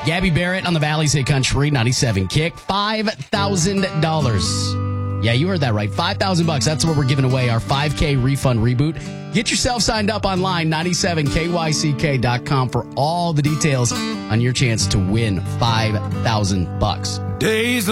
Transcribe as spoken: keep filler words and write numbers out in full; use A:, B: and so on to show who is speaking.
A: Gabby Barrett on the Valley's Hit Country ninety-seven Kick. five thousand dollars. Yeah, you heard that right. five thousand bucks. That's what we're giving away, our five K refund reboot. Get yourself signed up online, ninety-seven K Y C K dot com for all the details on your chance to win five thousand bucks.
B: Days